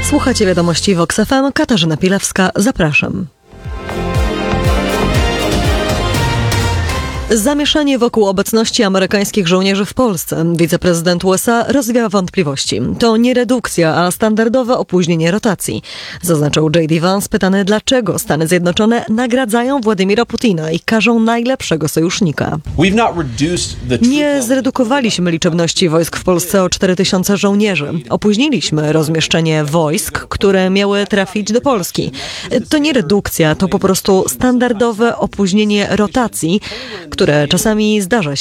Słuchacie wiadomości Vox FM, Katarzyna Pilewska, zapraszam. Zamieszanie wokół obecności amerykańskich żołnierzy w Polsce. Wiceprezydent USA rozwia wątpliwości. To nie redukcja, a standardowe opóźnienie rotacji. Zaznaczył J.D. Vance, pytany, dlaczego Stany Zjednoczone nagradzają Władimira Putina i karzą najlepszego sojusznika. Nie zredukowaliśmy liczebności wojsk w Polsce o 4000 żołnierzy. Opóźniliśmy rozmieszczenie wojsk, które miały trafić do Polski. To nie redukcja, to po prostu standardowe opóźnienie rotacji, które czasami zdarza się